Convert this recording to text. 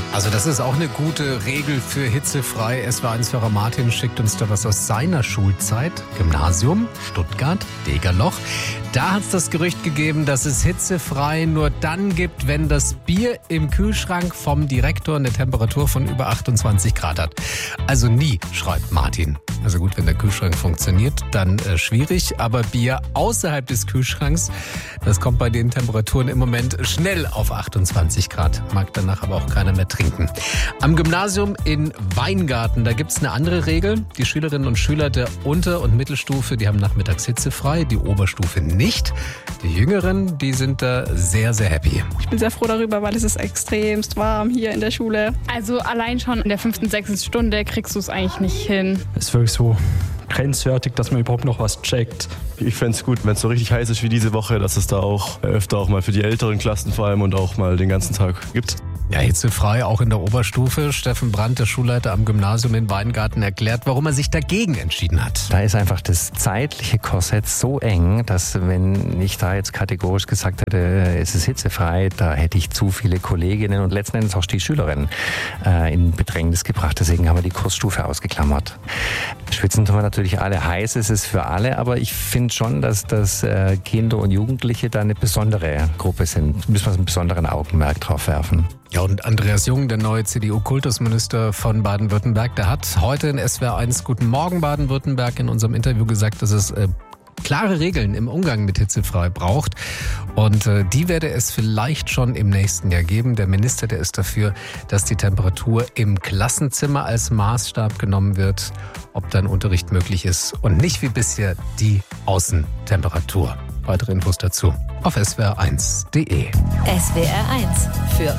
Also das ist auch eine gute Regel für hitzefrei. SWR1-Hörer Martin schickt uns da was aus seiner Schulzeit. Gymnasium, Stuttgart, Degerloch. Da hat es das Gerücht gegeben, dass es hitzefrei nur dann gibt, wenn das Bier im Kühlschrank vom Direktor eine Temperatur von über 28 Grad hat. Also nie, schreibt Martin. Also gut, wenn der Kühlschrank funktioniert, dann schwierig. Aber Bier außerhalb des Kühlschranks, das kommt bei den Temperaturen im Moment schnell auf 28 Grad. Mag danach aber auch keiner mehr trinken. Am Gymnasium in Weingarten, da gibt es eine andere Regel. Die Schülerinnen und Schüler der Unter- und Mittelstufe, die haben nachmittags hitzefrei, die Oberstufe nicht. Die Jüngeren, die sind da sehr, sehr happy. Ich bin sehr froh darüber, weil es ist extremst warm hier in der Schule. Also allein schon in der 5., 6. Stunde kriegst du es eigentlich nicht hin. Es ist wirklich so grenzwertig, dass man überhaupt noch was checkt. Ich fände es gut, wenn es so richtig heiß ist wie diese Woche, dass es da auch öfter auch mal für die älteren Klassen vor allem und auch mal den ganzen Tag gibt. Ja, hitzefrei auch in der Oberstufe. Steffen Brandt, der Schulleiter am Gymnasium in Weingarten, erklärt, warum er sich dagegen entschieden hat. Da ist einfach das zeitliche Korsett so eng, dass wenn ich da jetzt kategorisch gesagt hätte, es ist hitzefrei, da hätte ich zu viele Kolleginnen und letzten Endes auch die Schülerinnen in Bedrängnis gebracht. Deswegen haben wir die Kursstufe ausgeklammert. Schwitzen tun wir natürlich alle, heiß ist es für alle, aber ich finde schon, dass Kinder und Jugendliche da eine besondere Gruppe sind. Müssen wir einen besonderen Augenmerk drauf werfen. Ja, und Andreas Jung, der neue CDU-Kultusminister von Baden-Württemberg, der hat heute in SWR1 Guten Morgen Baden-Württemberg in unserem Interview gesagt, dass es klare Regeln im Umgang mit hitzefrei braucht. Und die werde es vielleicht schon im nächsten Jahr geben. Der Minister, der ist dafür, dass die Temperatur im Klassenzimmer als Maßstab genommen wird, ob dann Unterricht möglich ist und nicht wie bisher die Außentemperatur. Weitere Infos dazu auf swr1.de. SWR1 für